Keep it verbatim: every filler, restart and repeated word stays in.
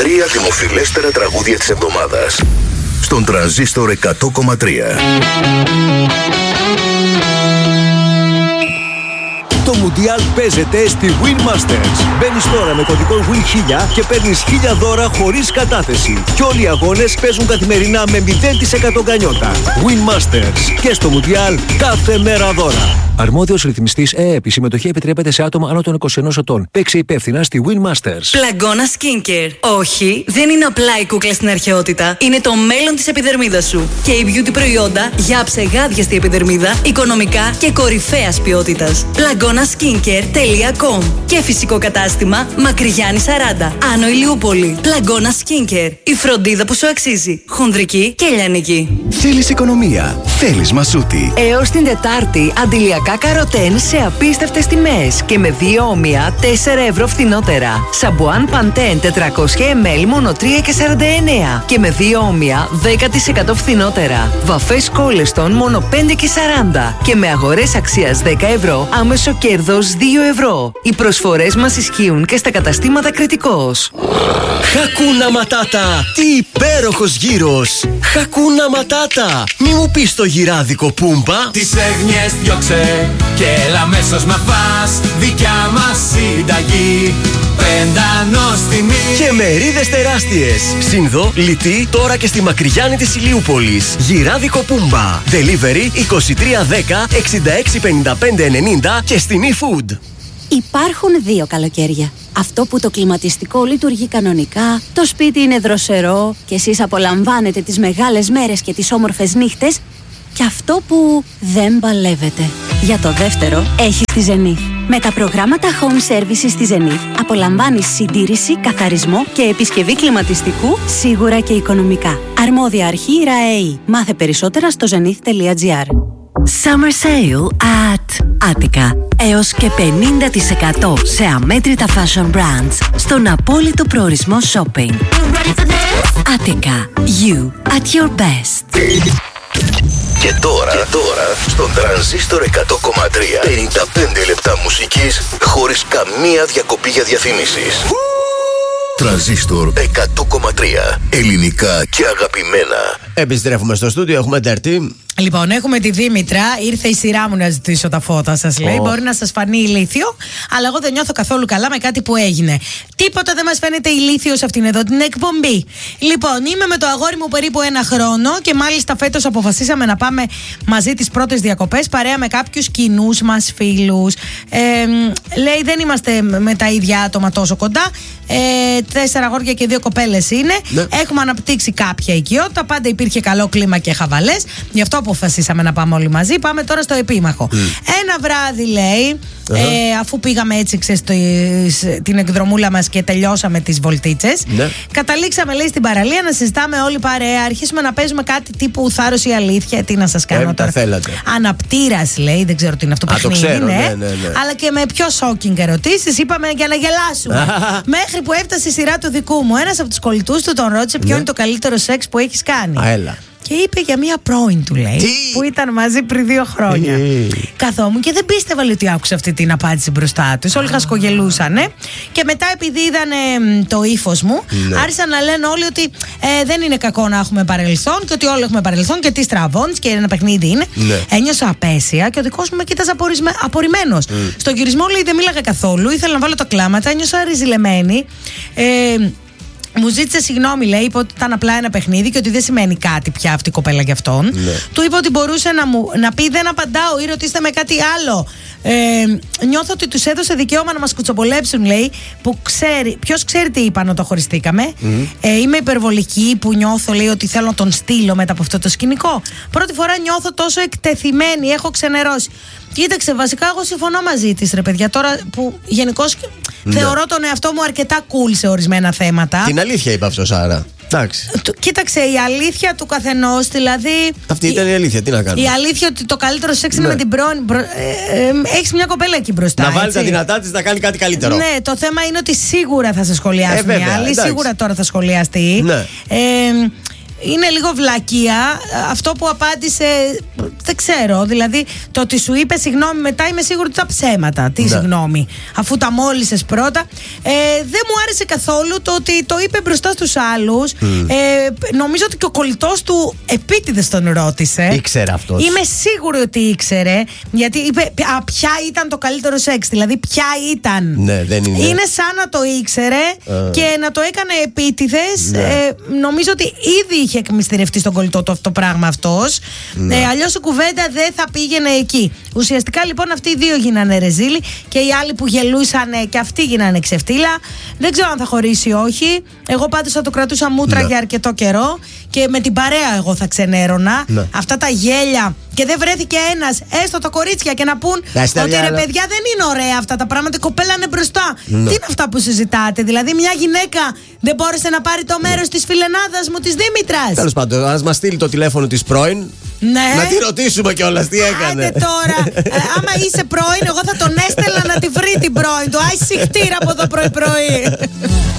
τρία δημοφιλέστερα τραγούδια της εβδομάδας στον Τρανζίστορ εκατό κόμμα τρία. Το Μουντιάλ παίζεται στη Win Masters. Μπαίνεις τώρα με κωδικό Win χίλια και παίρνεις χίλια δώρα χωρίς κατάθεση. Και όλοι οι αγώνες παίζουν καθημερινά με μηδέν τοις εκατό γκανιότα. Win Masters. Και στο Μουντιάλ κάθε μέρα δώρα. Αρμόδιος ρυθμιστής ΕΕΠ. Η συμμετοχή επιτρέπεται σε άτομα άνω των είκοσι ενός ετών. Παίξε υπεύθυνα στη Win Masters. Πλαγκώνα Skincare. Όχι, δεν είναι απλά η κούκλα στην αρχαιότητα. Είναι το μέλλον της επιδερμίδας σου. Και η beauty προϊόντα για ψεγάδιαστη επιδερμίδα, οικονομικά και κορυφαίας ποιότητας. πλαγκώνα skincare τελεία com και φυσικό κατάστημα Μακρυγιάννη σαράντα, Άνω Ηλιούπολη. Πλαγκώνα Skincare. Η φροντίδα που σου αξίζει. Χονδρική και λιανική. Θέλεις οικονομία. Θέλεις μασούτη. Έως την Τετάρτη, αντιλιακά καροτέν σε απίστευτες τιμές και με δύο όμοια τέσσερα ευρώ φθηνότερα. Σαμπουάν Pantene τετρακόσια μιλιλίτρα μόνο τρία και σαράντα εννέα και με δύο όμοια δέκα τοις εκατό φθηνότερα. Βαφές Κόλεστον μόνο πέντε και σαράντα και με αγορές αξίας δέκα ευρώ άμεσο κέρδος δύο ευρώ. Οι προσφορές μας ισχύουν και στα καταστήματα Κρητικός. Χακούνα Ματάτα! Τι υπέροχος γύρος! Χακούνα Ματάτα! Μη μου πεις το γυράδικο Πούμπα! Τις έγνοιες διώξε και έλα αμέσως να φας δικιά μας συνταγή. Πεντανός τιμή και μερίδες τεράστιες. Σύνδο, λιτή, τώρα και στη Μακρυγιάννη της Ηλιούπολης. Γυράδικο Πούμπα. Delivery είκοσι τρία δέκα εξήντα έξι πενήντα πέντε ενενήντα και στην eFood. Υπάρχουν δύο καλοκαίρια. Αυτό που το κλιματιστικό λειτουργεί κανονικά, το σπίτι είναι δροσερό και εσείς απολαμβάνετε τις μεγάλες μέρες και τις όμορφες νύχτες, και αυτό που δεν παλεύετε. Για το δεύτερο έχεις τη Zenith. Με τα προγράμματα Home Services στη Zenith απολαμβάνεις συντήρηση, καθαρισμό και επισκευή κλιματιστικού σίγουρα και οικονομικά. Αρμόδια αρχή ΡΑΕΗ. Μάθε περισσότερα στο zenith τελεία gr. Summer Sale at Attica. Έως και πενήντα τοις εκατό σε αμέτρητα fashion brands στον απόλυτο προορισμό shopping. Attica. You at your best. Και τώρα, και τώρα στον Τρανζίστορ εκατό κόμμα τρία πενήντα πέντε λεπτά μουσικής χωρίς καμία διακοπή για διαφήμισεις. Τρανζίστορ εκατό κόμμα τρία. Ελληνικά και αγαπημένα. Επιστρέφουμε στο στούντιο, έχουμε Τέρτη. Λοιπόν, έχουμε τη Δήμητρα. Ήρθε η σειρά μου να ζητήσω τα φώτα σας, λέει. Oh. Μπορεί να σας φανεί ηλίθιο, αλλά εγώ δεν νιώθω καθόλου καλά με κάτι που έγινε. Τίποτα δεν μας φαίνεται ηλίθιο σε αυτήν εδώ την εκπομπή. Λοιπόν, είμαι με το αγόρι μου περίπου ένα χρόνο και μάλιστα φέτος αποφασίσαμε να πάμε μαζί τις πρώτες διακοπές παρέα με κάποιους κοινούς μας φίλους. Ε, λέει, δεν είμαστε με τα ίδια άτομα τόσο κοντά. Ε, τέσσερα αγόρια και δύο κοπέλες είναι. Ναι. Έχουμε αναπτύξει κάποια οικειότητα. Πάντα υπήρχε καλό κλίμα και χαβαλές. Γι' αυτό αποφασίσαμε να πάμε όλοι μαζί. Πάμε τώρα στο επίμαχο. Mm. Ένα βράδυ, λέει, uh-huh. ε, αφού πήγαμε έτσι ξέρεις, το, την εκδρομούλα μας και τελειώσαμε τις βολτίτσες, ναι. καταλήξαμε, λέει, στην παραλία να συζητάμε όλοι παρέα. Αρχίσουμε να παίζουμε κάτι τύπου θάρρος ή αλήθεια. Τι να σας κάνω ε, τώρα. Αναπτήρας, λέει, δεν ξέρω τι είναι αυτό. Παιχνίδι, ναι. Ναι, ναι, ναι. Αλλά και με πιο shocking ερωτήσεις. Είπαμε για να γελάσουμε. Μέχρι που έφτασε η σειρά του δικού μου. Ένας από τους κολλητούς του τον ρώτησε ποιο ναι. είναι το καλύτερο σεξ που έχεις κάνει. Α, έλα. Και είπε για μία πρώην του, λέει, τι? που ήταν μαζί πριν δύο χρόνια. Τι? Καθόμουν και δεν πίστευα, λέει, ότι άκουσα αυτή την απάντηση μπροστά του. Όλοι χασκογελούσανε. Και μετά, επειδή είδανε το ύφος μου, ναι. άρχισαν να λένε όλοι ότι ε, δεν είναι κακό να έχουμε παρελθόν και ότι όλοι έχουμε παρελθόν και τι στραβώνεις και ένα παιχνίδι είναι. Ναι. Ένιωσα απέσια και ο δικός μου με κοίταζε απορριμμένος. Mm. Στον γυρισμό, λέει, δεν μίλαγα καθόλου. Ήθελα να βάλω τα κλάματα. Ένιωσα ριζιλεμένη. Ε, Μου ζήτησε συγγνώμη, λέει, είπε ότι ήταν απλά ένα παιχνίδι και ότι δεν σημαίνει κάτι πια αυτή η κοπέλα για αυτόν. Ναι. Του είπε ότι μπορούσε να, μου, να πει δεν απαντάω ή ρωτήστε με κάτι άλλο. Ε, νιώθω ότι τους έδωσε δικαίωμα να μας κουτσομπολέψουν, λέει, που ξέρει, ποιος ξέρει τι είπαν όταν χωριστήκαμε. Mm. Ε, είμαι υπερβολική που νιώθω, λέει, ότι θέλω να τον στείλω μετά από αυτό το σκηνικό. Πρώτη φορά νιώθω τόσο εκτεθειμένη, έχω ξενερώσει. Κοίταξε, βασικά εγώ συμφωνώ μαζί της, ρε παιδιά, τώρα που γενικώς ναι. θεωρώ τον εαυτό μου αρκετά cool σε ορισμένα θέματα. Την αλήθεια είπε αυτό, Σάρα. Εντάξει. Κοίταξε, η αλήθεια του καθενός, δηλαδή. Αυτή ήταν η αλήθεια, τι να κάνουμε. Η αλήθεια ότι το καλύτερο σεξ είναι ναι. με την πρώην. Ε, ε, έχεις μια κοπέλα εκεί μπροστά. Να βάλει τα δυνατά της να κάνει κάτι καλύτερο. Ναι, το θέμα είναι ότι σίγουρα θα σε σχολιάσουν ε, οι άλλοι, σίγουρα τώρα θα σχολιαστεί. Ναι. Ε, Είναι λίγο βλακεία. Αυτό που απάντησε δεν ξέρω. Δηλαδή, το ότι σου είπε συγγνώμη μετά, είμαι σίγουρη ότι τα ψέματα. Τι ναι. συγγνώμη, αφού τα μόλισες πρώτα. Ε, δεν μου άρεσε καθόλου το ότι το είπε μπροστά στους άλλους. Mm. Ε, νομίζω ότι και ο κολλητός του επίτηδες τον ρώτησε. Ήξερε αυτός. Είμαι σίγουρη ότι ήξερε. Γιατί είπε, α, ποια ήταν το καλύτερο σεξ. Δηλαδή, ποια ήταν. Ναι, δεν είναι. Είναι σαν να το ήξερε uh. και να το έκανε επίτηδες. Ναι. Ε, νομίζω ότι ήδη είχε εκμυστηρευτεί στον κολλητό του αυτό το πράγμα αυτός. Ναι. Ε, αλλιώς η κουβέντα δεν θα πήγαινε εκεί. Ουσιαστικά λοιπόν αυτοί οι δύο γίνανε ρεζίλοι και οι άλλοι που γελούσαν και αυτοί γίνανε ξεφτύλα. Δεν ξέρω αν θα χωρίσει ή όχι. Εγώ πάντως θα το κρατούσα μούτρα ναι. για αρκετό καιρό και με την παρέα εγώ θα ξενέρωνα. Ναι. Αυτά τα γέλια. Και δεν βρέθηκε ένας, έστω τα κορίτσια, και να πούν Άστε ότι ρε παιδιά δεν είναι ωραία αυτά τα πράγματα. Η κοπέλα είναι μπροστά. Ναι. Τι είναι αυτά που συζητάτε? Δηλαδή, μια γυναίκα δεν μπόρεσε να πάρει το μέρος ναι. της φιλενάδας μου, της Δήμητρας. Τέλος πάντων, ας μας στείλει το τηλέφωνο της πρώην. Ναι. Να τη ρωτήσουμε κιόλας τι έκανε. Άντε τώρα. ε, άμα είσαι πρώην, εγώ θα τον έστελνα να τη βρει την πρώην του. Άι συχτήρα από εδώ πρωί-πρωί.